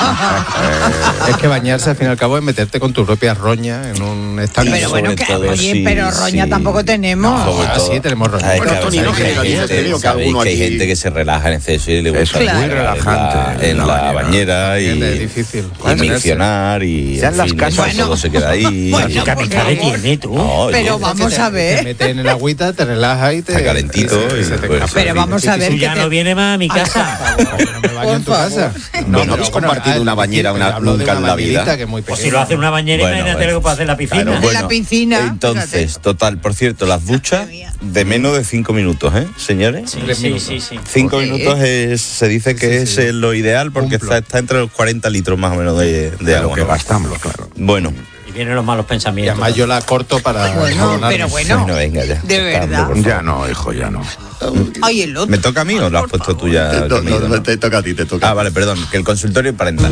Es que bañarse al fin y al cabo es meterte con tu propia roña en un estanque. Pero bueno, pero roña tampoco tenemos. Sí, tenemos roña. Hay gente que se relaja en exceso y le gusta muy relajante en la bañera y es difícil. miccionar y en las casas todo se queda ahí. ¿Qué capital tiene tú? Pero vamos a ver. Te metes en el agüita, te relajas y te... Está calentito. Pero vamos a ver. Tú ya no vienes más a mi casa. No me baño en tu casa. No habéis compartido una bañera nunca en la vida. Pues si lo hace en una bañera, imagínate lo que puede hacer en la piscina. En la piscina. Entonces, total, por cierto, las duchas de menos de 5 minutos, señores. Sí. 5 minutos se dice que es lo ideal porque está entre los 40 litros más o menos de agua. Lo que gastamos, claro. Bueno. Y vienen los malos Y pensamientos. además yo la corto para... Pero bueno, venga ya. de verdad. Ya no, hijo, ya no. Ay, el otro. ¿Me toca a mí o lo has puesto tú ya? No, te toca a ti, te toca. Ah, vale, perdón, que el consultorio parental.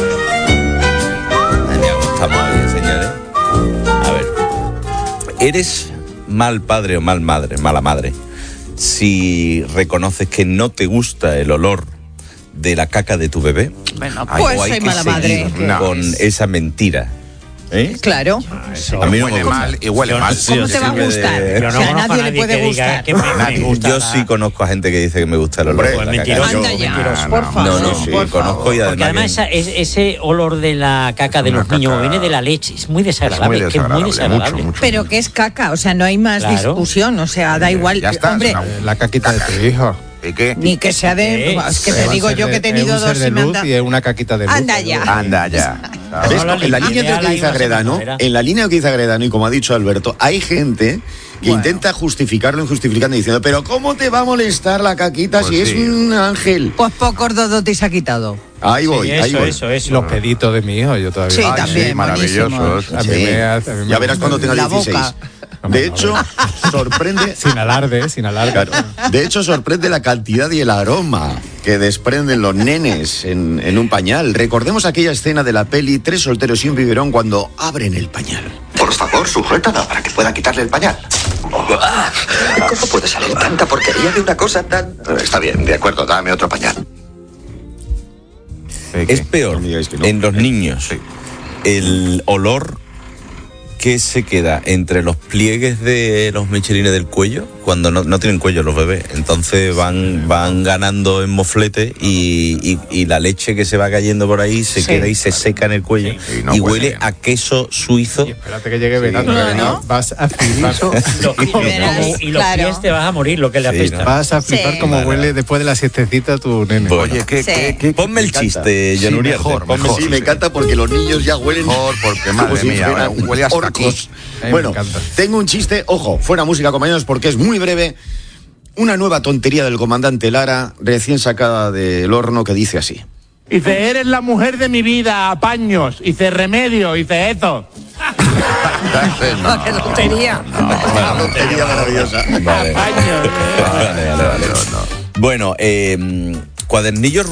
Estamos bien, señores. A ver. ¿Eres mal padre o mala madre si reconoces que no te gusta el olor de la caca de tu bebé? Bueno, pues soy mala madre. Con esa mentira. Claro. A mí no me huele gusta. mal y huele mal. ¿Cómo te va a gustar? Yo no O sea, a conozco nadie le puede gustar. Yo sí conozco a gente que dice que me gusta el olor. Pues mentiroso. Anda ya, por favor. No, conozco y Porque además ese olor de la caca de los niños viene de la leche. Es muy desagradable. Es muy desagradable. Mucho. Pero que es caca, o sea, no hay más discusión, o sea, da igual. Ya está, Hombre, La caquita de tu hijo. ¿Y qué? ni que sea de... Es que te digo yo que he tenido dos y me han dado... y es una caquita de luz. Anda ya. Anda ya. ¿Ves? En la línea de lo que dice Agredano, y como ha dicho Alberto, hay gente que intenta justificarlo injustificando diciendo, pero ¿cómo te va a molestar la caquita si es un ángel? Pues pocos dodotes ha quitado. Ahí voy. Eso. Los peditos de mi hijo, yo todavía. Sí, también, maravillosos. A mí me Ya verás cuando tenga La 16. boca. De hecho, sorprende... Sin alarde. Claro. De hecho, sorprende la cantidad y el aroma que desprenden los nenes en un pañal. Recordemos aquella escena de la peli Tres solteros y un biberón cuando abren el pañal. Por favor, sujétala para que pueda quitarle el pañal. ¿Cómo puede salir tanta porquería de una cosa tan...? Está bien, de acuerdo, dame otro pañal. Es peor en los niños el olor que se queda entre los pliegues de los michelines del cuello, cuando no tienen cuello los bebés, entonces van ganando en moflete y la leche que se va cayendo por ahí se queda y se seca en el cuello y huele a queso suizo. Y espérate que llegue verano, vas a flipar. Y los pies te vas a morir, lo que le apesta. Vas a flipar como huele después de la siestecita tu nene. Bueno. Oye, ¿qué? Ponme el chiste, John Uriarte. Mejor. Sí, me encanta porque los niños ya huelen... Mejor, porque madre mía, huele hasta aquí. Bueno, tengo un chiste, ojo, fuera música, compañeros, porque es muy breve. Una nueva tontería del comandante Lara, recién sacada del horno, que dice así. Dice, eres la mujer de mi vida, apaños. Dice, remedio. Dice, eso. ¡Qué lotería! Una tontería maravillosa. Vale. Bueno, cuadernillos